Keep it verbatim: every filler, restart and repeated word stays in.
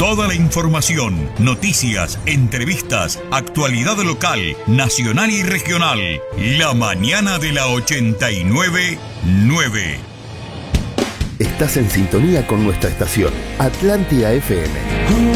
Toda la información, noticias, entrevistas, actualidad local, nacional y regional. La mañana de la ochenta y nueve nueve. Estás en sintonía con nuestra estación, Atlántida F M.